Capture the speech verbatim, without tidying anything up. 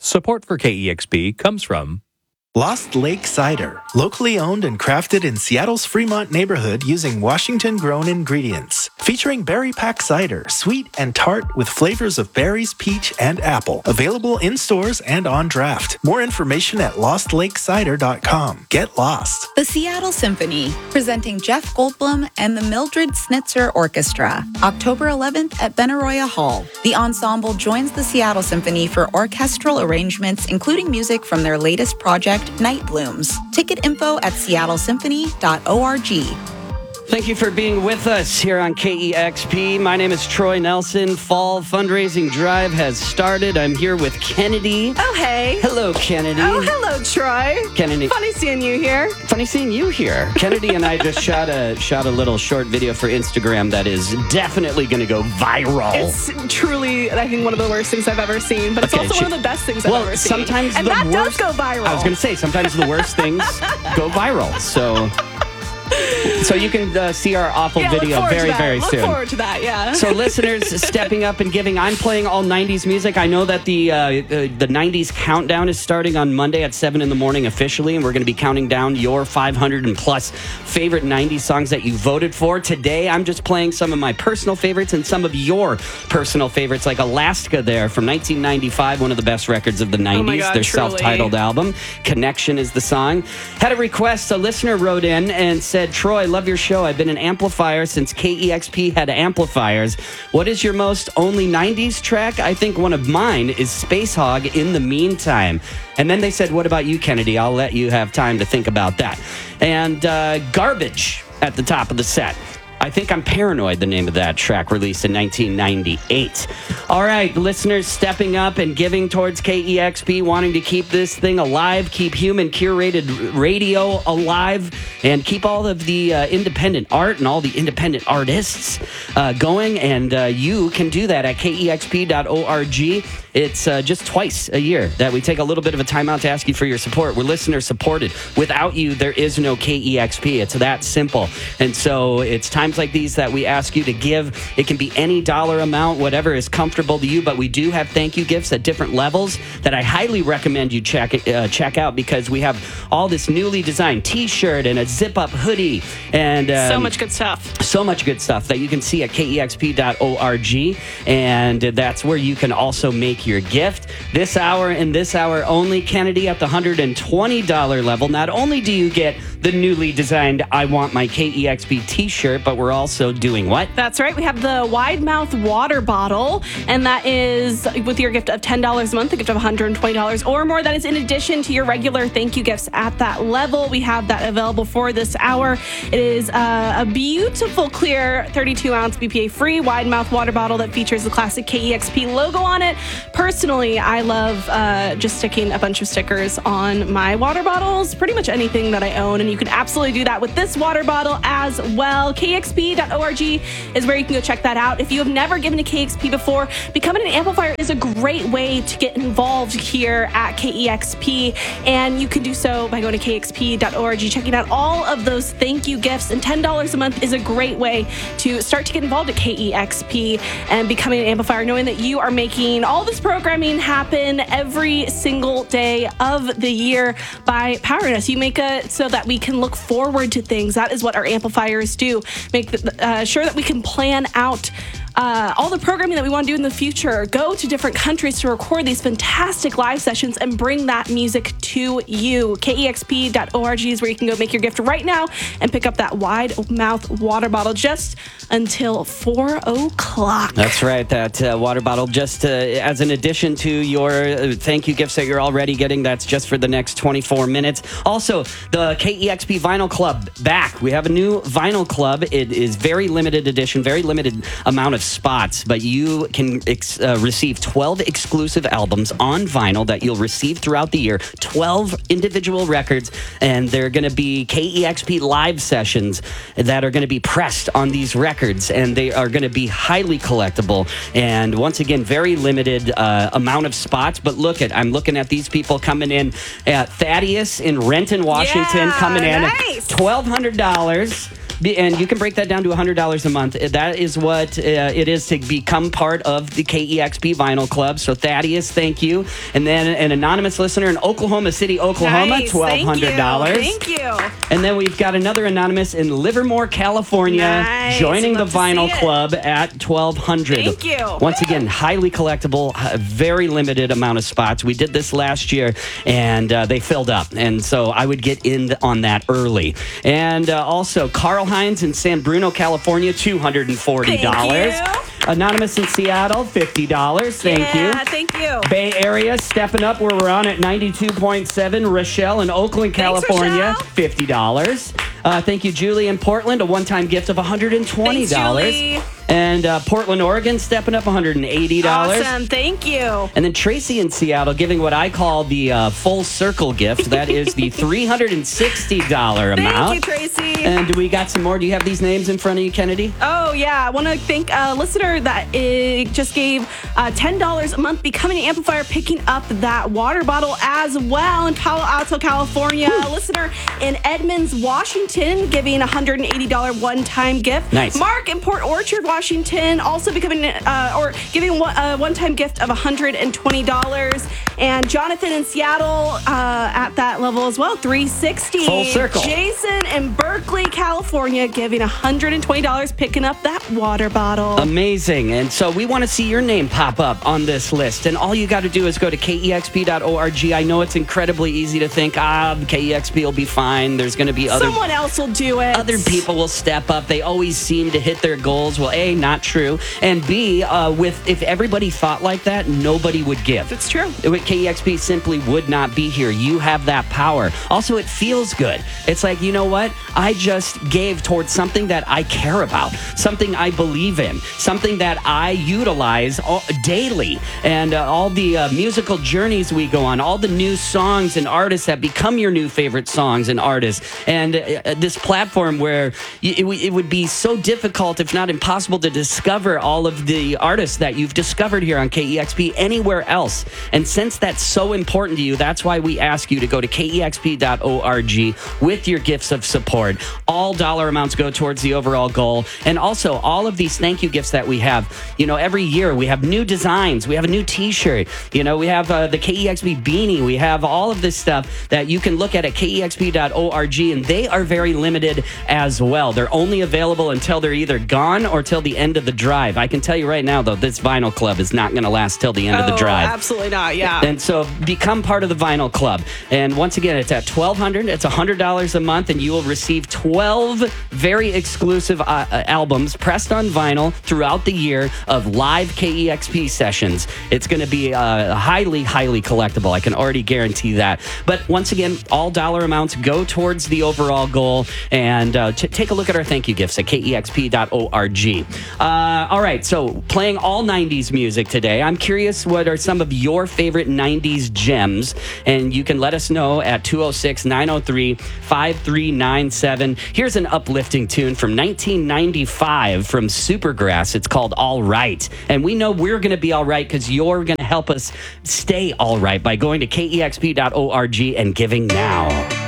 Support for K E X P comes from Lost Lake Cider, locally owned and crafted in Seattle's Fremont neighborhood using Washington-grown ingredients. Featuring berry pack cider, sweet and tart with flavors of berries, peach, and apple. Available in stores and on draft. More information at lost lake cider dot com. Get lost. The Seattle Symphony, presenting Jeff Goldblum and the Mildred Snitzer Orchestra, October eleventh at Benaroya Hall. The ensemble joins the Seattle Symphony for orchestral arrangements, including music from their latest project, Night Blooms. Ticket info at seattle symphony dot org. Thank you for being with us here on K E X P. My name is Troy Nelson. Fall fundraising drive has started. I'm here with Kennedy. Oh, hey. Hello, Kennedy. Oh, hello, Troy. Kennedy. Funny seeing you here. Funny seeing you here. Kennedy and I just shot a shot a little short video for Instagram that is definitely going to go viral. It's truly, I think, one of the worst things I've ever seen, but it's Okay, also she- one of the best things I've well, ever seen. sometimes and the that worst, does go viral. I was going to say, sometimes the worst things go viral. So... So you can uh, see our awful yeah, video look forward very, to that. very look soon. Look forward to that, yeah. So listeners stepping up and giving, I'm playing all nineties music. I know that the, uh, the the nineties countdown is starting on Monday at seven in the morning officially, and we're going to be counting down your five hundred and plus favorite nineties songs that you voted for. Today, I'm just playing some of my personal favorites and some of your personal favorites, like Alaska there from nineteen ninety-five, one of the best records of the nineties, oh my God, their truly. self-titled album. Connection is the song. Had a request. A listener wrote in and said, Troy, love your show. I've been an amplifier since K E X P had amplifiers. What is your most only nineties track? I think one of mine is Space Hog, In the Meantime. And then they said, what about you, Kennedy? I'll let you have time to think about that. And uh, Garbage at the top of the set. I think I'm Paranoid, the name of that track, released in nineteen ninety-eight. All right, listeners stepping up and giving towards K E X P, wanting to keep this thing alive, keep human curated radio alive, and keep all of the uh, independent art and all the independent artists uh, going. And uh, you can do that at K E X P dot org. It's uh, just twice a year that we take a little bit of a time out to ask you for your support. We're listener supported. Without you, there is no K E X P. It's that simple. And so it's times like these that we ask you to give. It can be any dollar amount, whatever is comfortable to you, but we do have thank you gifts at different levels that I highly recommend you check uh, check out, because we have all this newly designed t-shirt and a zip-up hoodie and um, so much good stuff. So much good stuff that you can see at K E X P dot org, and that's where you can also make your gift. This hour and this hour only, Kennedy, at the one hundred twenty dollars level, not only do you get the newly designed I Want My K E X P t-shirt, but we're also doing what? That's right. We have the Wide Mouth water bottle, and that is with your gift of ten dollars a month, a gift of one hundred twenty dollars or more. That is in addition to your regular thank you gifts at that level. We have that available for this hour. It is uh, a beautiful, clear, thirty-two ounce B P A-free Wide Mouth water bottle that features the classic K E X P logo on it. Personally, I love uh, just sticking a bunch of stickers on my water bottles, pretty much anything that I own, and you can absolutely do that with this water bottle as well. K E X P dot org is where you can go check that out. If you have never given to K E X P before, becoming an amplifier is a great way to get involved here at K E X P, and you can do so by going to K E X P dot org, checking out all of those thank you gifts, and ten dollars a month is a great way to start to get involved at K E X P and becoming an amplifier, knowing that you are making all this programming happen every single day of the year by powering us. You make it so that we can look forward to things. That is what our amplifiers do. Make the, uh, sure that we can plan out Uh, all the programming that we want to do in the future, go to different countries to record these fantastic live sessions and bring that music to you. K E X P dot org is where you can go make your gift right now and pick up that Wide Mouth water bottle just until four o'clock. That's right. That uh, water bottle, just uh, as an addition to your uh, thank you gifts that you're already getting, that's just for the next twenty-four minutes. Also, the K E X P Vinyl Club back. We have a new vinyl club. It is very limited edition, very limited amount of spots, but you can ex- uh, receive twelve exclusive albums on vinyl that you'll receive throughout the year, twelve individual records, and they're going to be K E X P live sessions that are going to be pressed on these records, and they are going to be highly collectible, and once again, very limited uh, amount of spots. But look at, I'm looking at these people coming in. Uh, Thaddeus in Renton, Washington, Yeah, coming in nice. at twelve hundred dollars. Be- And you can break that down to one hundred dollars a month. That is what uh, it is to become part of the K E X P Vinyl Club. So Thaddeus, thank you. And then an anonymous listener in Oklahoma City, Oklahoma, Nice. twelve hundred dollars. Thank you. Thank you. And then we've got another anonymous in Livermore, California, Nice. joining the Love to Vinyl see it. Club at twelve hundred dollars. Thank you. Once again, highly collectible, a very limited amount of spots. We did this last year, and uh, they filled up. And so I would get in on that early. And uh, also, Carl Hines in San Bruno, California, two hundred forty dollars. Thank you. Anonymous in Seattle, fifty dollars. Thank yeah, you. thank you. Bay Area, stepping up where we're on at ninety-two point seven. Rochelle in Oakland, Thanks, California, Rochelle. fifty dollars. Uh, thank you, Julie in Portland, a one-time gift of one hundred twenty dollars. Thanks, Julie. And uh, Portland, Oregon, stepping up one hundred eighty dollars. Awesome. Thank you. And then Tracy in Seattle giving what I call the uh, full circle gift. That is the three hundred sixty dollars amount. Thank you, Tracy. And do we got some more? Do you have these names in front of you, Kennedy? Oh, yeah. I want to thank a listener that uh, just gave uh, ten dollars a month, becoming an amplifier, picking up that water bottle as well in Palo Alto, California. A listener in Edmonds, Washington, giving a one hundred eighty dollars one-time gift. Nice. Mark in Port Orchard, Washington, also becoming uh, or giving one, a one-time gift of one hundred twenty dollars. And Jonathan in Seattle uh, at that level as well, three hundred sixty dollars. Full circle. Jason in Berkeley, California, giving one hundred twenty dollars, picking up that water bottle. Amazing. And so we want to see your name pop up on this list. And all you got to do is go to K E X P dot org. I know it's incredibly easy to think, ah, K E X P will be fine. There's going to be other... Someone else will do it. Other people will step up. They always seem to hit their goals. Well, A, not true. And B, uh, with if everybody thought like that, nobody would give. It's true. K E X P simply would not be here. You have that power. Also, it feels good. It's like, you know what? I just gave towards something that I care about, something I believe in, something that I utilize all, daily. And uh, all the uh, musical journeys we go on, all the new songs and artists that become your new favorite songs and artists. And uh, this platform where y- it, w- it would be so difficult, if not impossible, to discover all of the artists that you've discovered here on K E X P anywhere else. And since that's so important to you, that's why we ask you to go to K E X P dot org with your gifts of support. All dollar amounts go towards the overall goal. And also, all of these thank you gifts that we have, you know, every year we have new designs. We have a new t-shirt. You know, we have uh, the K E X P beanie. We have all of this stuff that you can look at at K E X P dot org, and they are very limited as well. They're only available until they're either gone or till the end of the drive. I can tell you right now, though, this Vinyl Club is not going to last till the end of the Oh, drive. absolutely not. Yeah. And so become part of the Vinyl Club. And once again, it's at twelve hundred dollars. It's one hundred dollars a month, and you will receive twelve very exclusive uh, uh, albums pressed on vinyl throughout the year of live K E X P sessions. It's going to be uh, highly, highly collectible. I can already guarantee that. But once again, all dollar amounts go towards the overall goal. And uh, t- take a look at our thank you gifts at K E X P dot org. Uh, all right, so playing all nineties music today. I'm curious, what are some of your favorite nineties gems? And you can let us know at two oh six, nine oh three, five three nine seven. Here's an uplifting tune from nineteen ninety-five from Supergrass. It's called All Right. And we know we're going to be all right because you're going to help us stay all right by going to K E X P dot org and giving now.